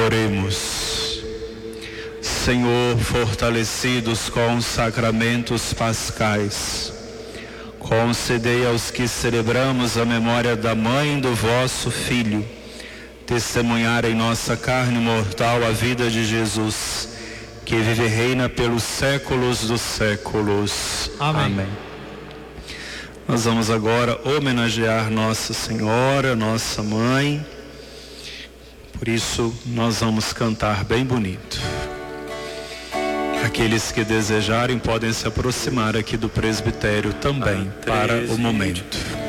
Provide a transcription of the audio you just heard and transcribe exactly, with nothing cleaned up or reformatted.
Oremos. Senhor, fortalecidos com os sacramentos pascais, concedei aos que celebramos a memória da mãe do vosso Filho, testemunhar em nossa carne mortal a vida de Jesus, que vive e reina pelos séculos dos séculos. Amém. Amém. Nós vamos agora homenagear Nossa Senhora, nossa mãe. Por isso, nós vamos cantar bem bonito. Aqueles que desejarem podem se aproximar aqui do presbitério também para o momento.